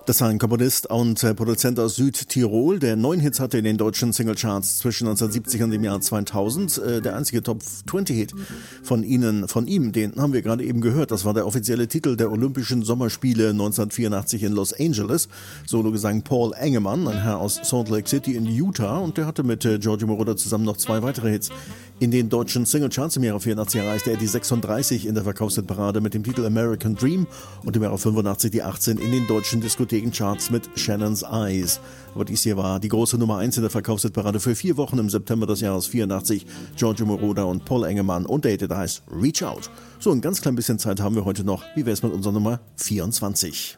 Das war ein Komponist und Produzent aus Südtirol, der 9 Hits hatte in den deutschen Singlecharts zwischen 1970 und dem Jahr 2000. Der einzige Top-20-Hit von ihm, den haben wir gerade eben gehört. Das war der offizielle Titel der Olympischen Sommerspiele 1984 in Los Angeles. Sologesang Paul Engemann, ein Herr aus Salt Lake City in Utah, und der hatte mit Giorgio Moroder zusammen noch 2 weitere Hits. In den deutschen Singlecharts im Jahre 84 erreichte er die 36 in der Verkaufshitparade mit dem Titel American Dream und im Jahre 85 die 18 in den deutschen Diskothekencharts mit Shannon's Eyes. Aber dies hier war die große Nummer 1 in der Verkaufshitparade für 4 Wochen im September des Jahres 84. Giorgio Moroder und Paul Engemann, und der Titel heißt Reach Out. So, ein ganz klein bisschen Zeit haben wir heute noch. Wie wär's mit unserer Nummer 24?